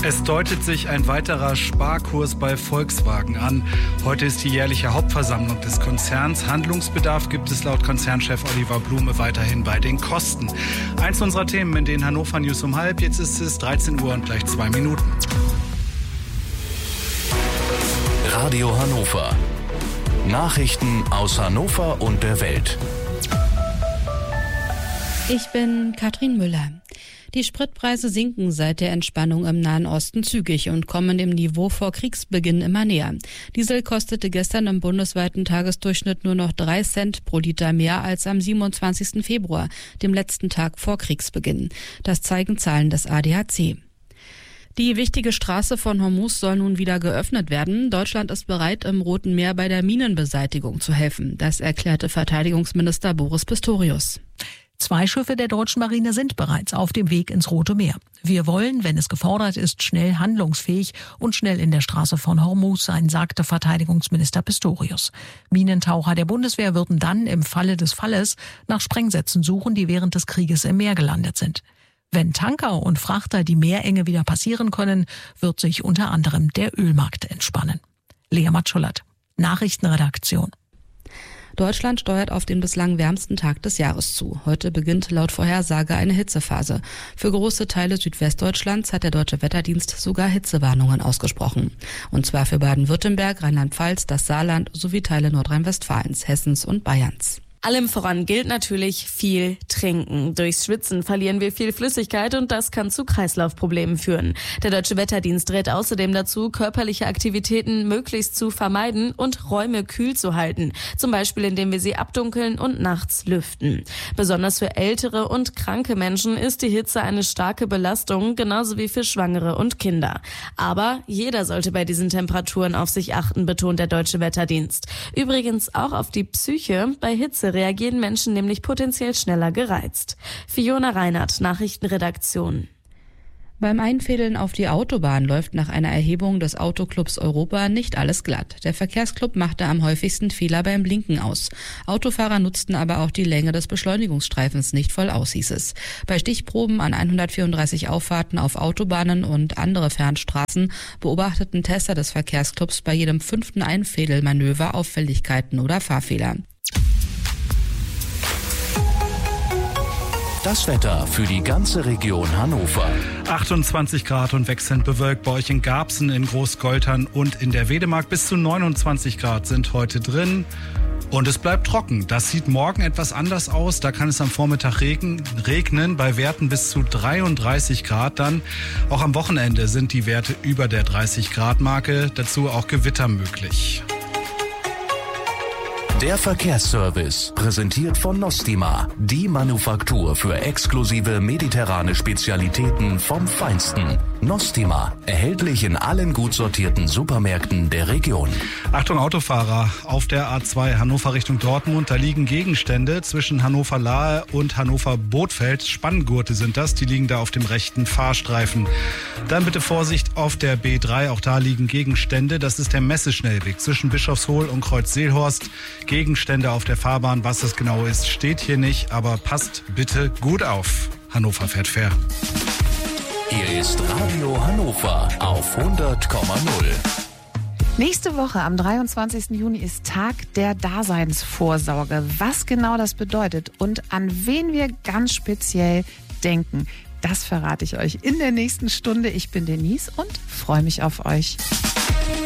Es deutet sich ein weiterer Sparkurs bei Volkswagen an. Heute ist die jährliche Hauptversammlung des Konzerns. Handlungsbedarf gibt es laut Konzernchef Oliver Blume weiterhin bei den Kosten. Eins unserer Themen in den Hannover News um halb. Jetzt ist es 13 Uhr und gleich 2 Minuten. Radio Hannover. Nachrichten aus Hannover und der Welt. Ich bin Katrin Müller. Die Spritpreise sinken seit der Entspannung im Nahen Osten zügig und kommen dem Niveau vor Kriegsbeginn immer näher. Diesel kostete gestern im bundesweiten Tagesdurchschnitt nur noch 3 Cent pro Liter mehr als am 27. Februar, dem letzten Tag vor Kriegsbeginn. Das zeigen Zahlen des ADAC. Die wichtige Straße von Hormuz soll nun wieder geöffnet werden. Deutschland ist bereit, im Roten Meer bei der Minenbeseitigung zu helfen. Das erklärte Verteidigungsminister Boris Pistorius. 2 Schiffe der deutschen Marine sind bereits auf dem Weg ins Rote Meer. Wir wollen, wenn es gefordert ist, schnell handlungsfähig und schnell in der Straße von Hormuz sein, sagte Verteidigungsminister Pistorius. Minentaucher der Bundeswehr würden dann im Falle des Falles nach Sprengsätzen suchen, die während des Krieges im Meer gelandet sind. Wenn Tanker und Frachter die Meerenge wieder passieren können, wird sich unter anderem der Ölmarkt entspannen. Lea Matschullert, Nachrichtenredaktion. Deutschland steuert auf den bislang wärmsten Tag des Jahres zu. Heute beginnt laut Vorhersage eine Hitzephase. Für große Teile Südwestdeutschlands hat der Deutsche Wetterdienst sogar Hitzewarnungen ausgesprochen. Und zwar für Baden-Württemberg, Rheinland-Pfalz, das Saarland sowie Teile Nordrhein-Westfalens, Hessens und Bayerns. Allem voran gilt natürlich viel trinken. Durchs Schwitzen verlieren wir viel Flüssigkeit und das kann zu Kreislaufproblemen führen. Der Deutsche Wetterdienst rät außerdem dazu, körperliche Aktivitäten möglichst zu vermeiden und Räume kühl zu halten. Zum Beispiel, indem wir sie abdunkeln und nachts lüften. Besonders für ältere und kranke Menschen ist die Hitze eine starke Belastung, genauso wie für Schwangere und Kinder. Aber jeder sollte bei diesen Temperaturen auf sich achten, betont der Deutsche Wetterdienst. Übrigens auch auf die Psyche. Bei Hitze reagieren Menschen nämlich potenziell schneller gereizt. Fiona Reinhardt, Nachrichtenredaktion. Beim Einfädeln auf die Autobahn läuft nach einer Erhebung des Autoclubs Europa nicht alles glatt. Der Verkehrsclub machte am häufigsten Fehler beim Blinken aus. Autofahrer nutzten aber auch die Länge des Beschleunigungsstreifens nicht voll aus, hieß es. Bei Stichproben an 134 Auffahrten auf Autobahnen und andere Fernstraßen beobachteten Tester des Verkehrsclubs bei jedem 5. Einfädelmanöver Auffälligkeiten oder Fahrfehler. Das Wetter für die ganze Region Hannover. 28 Grad und wechselnd bewölkt bei euch in Garbsen, in Großgoltern und in der Wedemark. Bis zu 29 Grad sind heute drin. Und es bleibt trocken. Das sieht morgen etwas anders aus. Da kann es am Vormittag regnen bei Werten bis zu 33 Grad dann. Auch am Wochenende sind die Werte über der 30-Grad-Marke. Dazu auch Gewitter möglich. Der Verkehrsservice, präsentiert von Nostima, die Manufaktur für exklusive mediterrane Spezialitäten vom Feinsten. Nostima, erhältlich in allen gut sortierten Supermärkten der Region. Achtung Autofahrer, auf der A2 Hannover Richtung Dortmund, da liegen Gegenstände zwischen Hannover-Lahe und Hannover-Bothfeld. Spanngurte sind das, die liegen da auf dem rechten Fahrstreifen. Dann bitte Vorsicht auf der B3, auch da liegen Gegenstände. Das ist der Messeschnellweg zwischen Bischofshohl und Kreuz-Seelhorst. Gegenstände auf der Fahrbahn, was das genau ist, steht hier nicht, aber passt bitte gut auf. Hannover fährt fair. Hier ist Radio Hannover auf 100,0. Nächste Woche am 23. Juni ist Tag der Daseinsvorsorge. Was genau das bedeutet und an wen wir ganz speziell denken, das verrate ich euch in der nächsten Stunde. Ich bin Denise und freue mich auf euch.